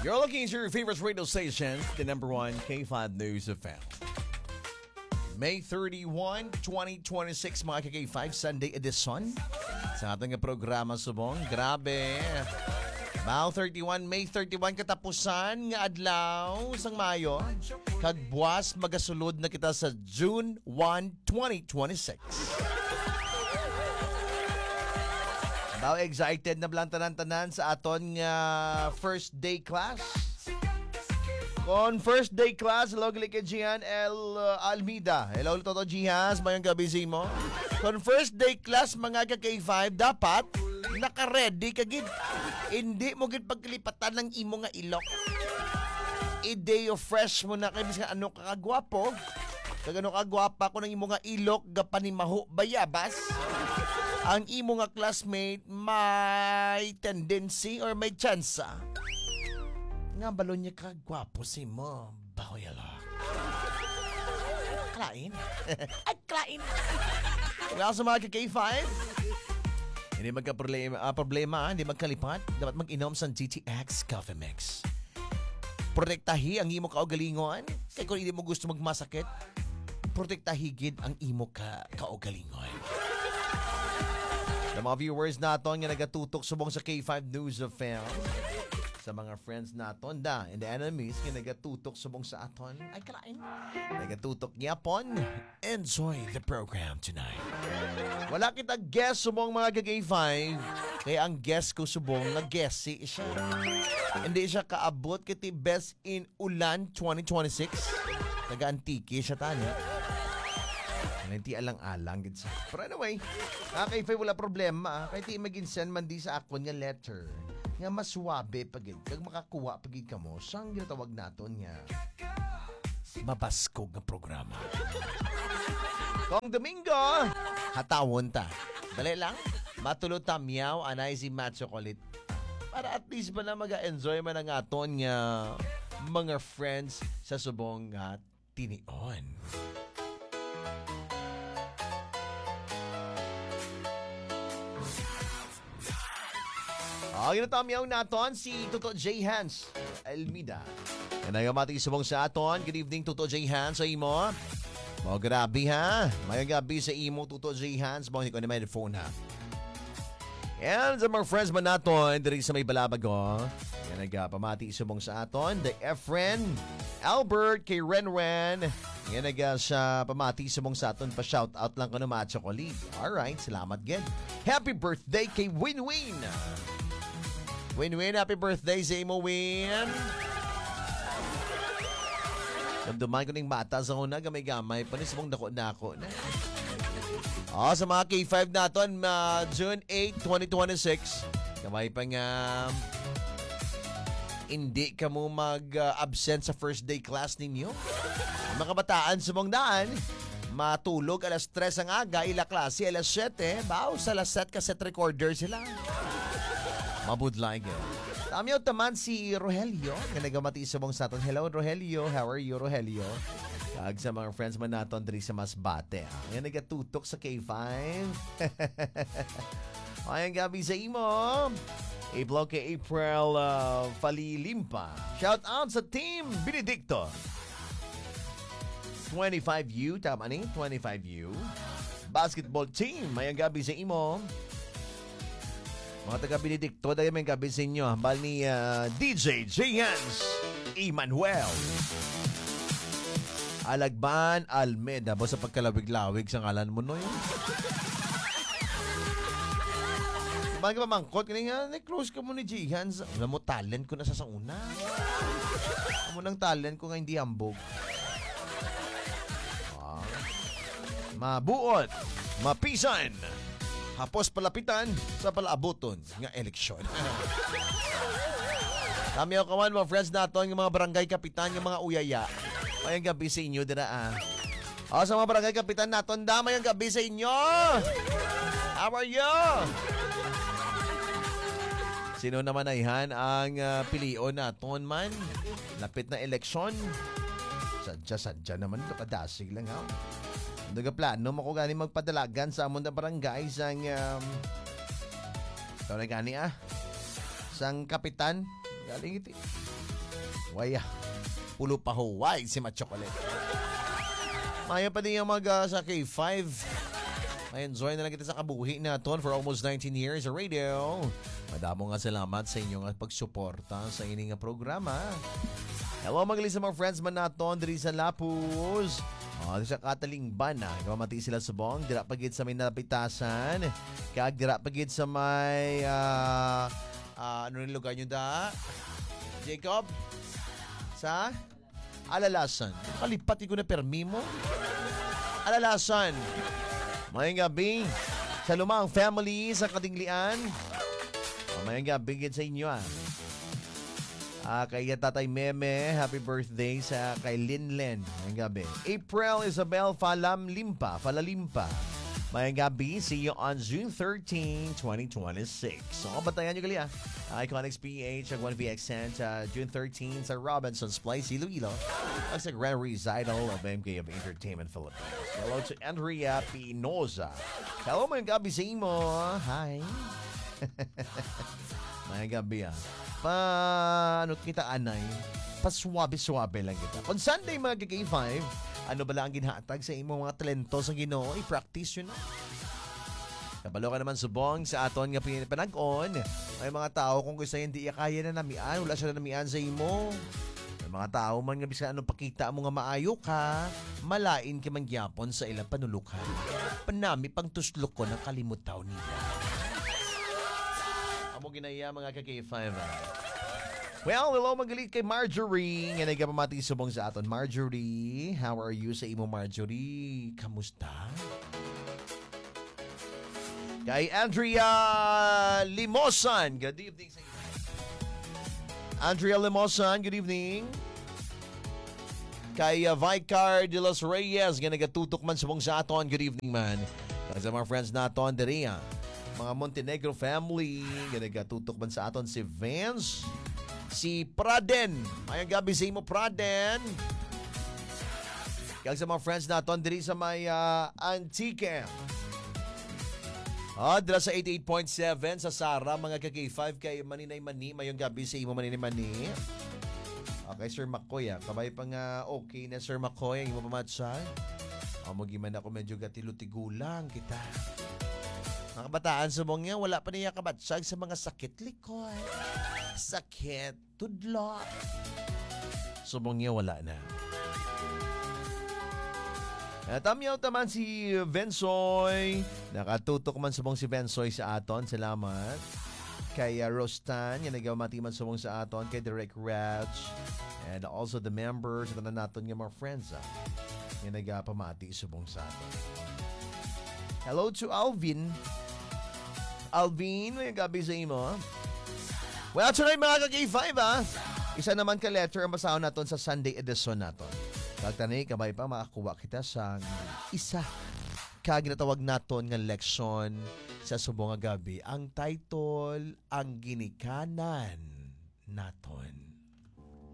You're looking to your favorite radio station, the number one K5 News FM. May 31, 2026, mga K5 Sunday edition sa ating programa subong. Grabe. May 31 katapusan nga adlaw sang Mayo. Kagbuas magasulod na kita sa June 1, 2026. Daw excited na blang tanan-tanan sa aton nga first day class. Kon first day class, hello gali kay Gian Almeida. Hello Toto Gias, mayang gabi si mo. Kon first day class mga ka-K5 dapat naka-ready ka gid. Hindi mo gid pagkalipatan ng imo nga ilok. I-day of fresh mo na kay biskan ano ka kagwapo. Kagano kagwapa ko ng imo nga ilok gapanimaho bayabas. Ang imo nga classmate may tendency or may chance nga balon niya kagwapo si mo. Bahoyala. Klain. Ay, klain. Well, sa mga K5, hindi problema, hindi magkalipat. Dapat mag-inom sa GTX Coffee Mix. Protektahi ang imo kaugalingon. Kaya kung hindi mo gusto magmasakit, protektahigid ang imo kaugalingon. Sa mga viewers naton nga nagatutok subong sa K5 News of Film, sa mga friends naton and the enemies nga nagatutok subong sa aton, ay kalain, nagatutok gyapon. Enjoy the program tonight. Wala kita guest subong mga K5, kaya ang guest ko subong nag-guessy siya. Hindi siya kaabot kiti Best in Ulan 2026. Taga-antiki siya tani. Hindi alang-alang gid sa. Pero anyway, K5 wala problema. Kaya ti mag-send man di sa akon nga letter. Nga maswabe pagid. Kag makakuha pagid ka mo, siyang ginatawag naton nga mabaskog nga programa. Kung Domingo, hatawon ta. Dali lang, matulot ta miyaw, anay si Matt Chocolate. Para at least ba na mag-enjoy man ang aton nga mga friends sa subong nga tinion. Ginatamiyaw naton si Toto J. Hans Almeida. Nagamati subong sa aton. Good evening, Toto J. Hans sa imo. Mga grabe ha. Mayang gabi sa imo, Toto J. Hans. Mga hindi ko na may phone ha. And sa mga friends man naton, diri sa may Balabago. Yan nagpamati subong sa aton. The Efren, Albert, kay Renren. Yan sa pamati subong sa aton. Pa-shoutout lang ko na mga chocolate. Alright, salamat again. Happy birthday kay Winwin. Win-win, happy birthday sa imo, Win. Damdaman ko ng bata sa una, gamay-gamay. Panis mong dako-dako na. Sa mga K5 natin, June 8, 2026. Kamay pa nga, hindi ka mo mag-absent sa first day class ninyo. Mga kabataan sa mong daan, matulog alas 3 ang aga, ila klase alas 7. Baw, sa alas 7 cassette recorder sila. Mabudlay ka. Tamiyaw taman si Rogelio. Nga nagamati sa mong saton. Hello, Rogelio. How are you, Rogelio? Kag sa mga friends man naton diri sa Masbate. Nga nagatutok sa K5. Ayang gabi sa imo. April kay April Falilimpa. Shout out sa Team Benedicto. 25U. Tama ni? 25U. Basketball team. Ayang gabi sa imo. Mga taga-Benedicto, dahil may gabi sa inyo. Hambal ni DJ Jans Emmanuel. Alagban Almeda. Ba sa pagkalawig-lawig sa ngalan mo, no yun? Mga pamangkot, kanina na-close ka mo ni Jans. Alam mo, talent ko na sa una. Alam mo ng talent ko nga hindi hambog. Mabuot. Mapisan. Hapos palapitan sa palaabuton nga eleksyon. Kami ako kawan mga friends natin, yung mga barangay kapitan, yung mga uyaya. Mayang gabi sa inyo, dira sa mga barangay kapitan natin, mayang gabi sa inyo. How are you? Sino naman ayhan ang pilion natin man? Lapit na eleksyon. Sadya naman, kadasig lang ha. Nagaplano mo ko gani magpadalagan sa amon na barangay sang tawag gani sang kapitan galing iti Waya. Pulo pa huway si Machocolate. Maya pa din yung sa K5. May-enjoy na lang kita sa kabuhi naton for almost 19 years sa radio. Madamo nga salamat sa inyong pagsuporta sa ining programa. Hello mga sa mga friends man naton diri sa Lapus. Di sa Kataling Bana. Kamamati sila subong. Dira pagid sa may napitasan. Kag dira pagid sa may ano rin lugar nyo da? Jacob? Sa? Alalasan. Kalipat ko na permi mo. Alalasan. Mayang gabi. Sa lumang family sa Katinglian. Mayang gabi sa inyo kay Tatay Meme, happy birthday sa kay Linlen. Mayang gabi. April Isabel Falalimpa. Mayang gabi, see you on June 13, 2026. So, batayan nyo gali Iconics PH, 1VXN sa June 13 sa Robinson's Place, Iloilo. At sa Grand Recital of MKM Entertainment Philippines. Hello to Andrea Pinoza. Hello, mayang gabi sa imo. Hi. Mayang gabi ano kita anay, paswabe-swabe lang kita. On Sunday mga K5, ano ba lang ang ginhatag sa imong mga talento sa Ginoo? I-practice yun. Kabalo ka naman subong sa aton nga pinag-on. May mga tao kung gusto hindi kaya na namian, wala siya na namian sa imo. May mga tao man nga bisan anong pakita mo nga maayo ka, malain ka man gyapon sa ilang panulukan. Panami pang tuslok ko ng kalimutaw nila. Amo ginaya mga K5. Well, hello magalit kay Marjorie. Nga nagpamati subong sa aton. Marjorie, how are you sa imo Marjorie? Kamusta? Kay Andrea Limosan. Good evening sa inyo. Andrea Limosan, good evening. Kay Vicar de los Reyes. Nga nagatutok man subong sa aton. Good evening man. Kaya sa mga friends naton diri mga Montenegro family. Nga nagatutok man sa aton si Vance. Si Praden. Mayang gabi sa imo, Praden. Kaya sa mga friends naton diri sa may Antique. Dira sa 88.7 sa Sara, mga K5 kay Maninay Mani. Mayang gabi sa imo, Maninay Mani. Okay, Sir Makoy. Kabay pa nga okay na Sir Makoy. Ang imo pamatsay. Magiman ako medyo gatilutigulang kita. Mga kabataan subong niya, wala pa niya kabatsag sa mga sakit likod. Sakit tudlot. Subong niya wala na. Tamyaw taman si Vensoy. Nakatutok man subong si Vensoy sa aton. Salamat. Kay Rostan, yan nagawamati man subong sa aton. Kay Direk Ratch. And also the members na naton nga mga friends. Yan nagapamati subong sa aton. Hello to Alvin. Alvin, may gabi sa imo. Well, tonight mga ka-K5 Isa naman ka letter ang basahon naton sa Sunday edition naton. Kagtanay, kabay pa makakuha kita sa isa kag ginatawag naton nga leksyon sa subong nga gabi. Ang title, ang ginikanan naton.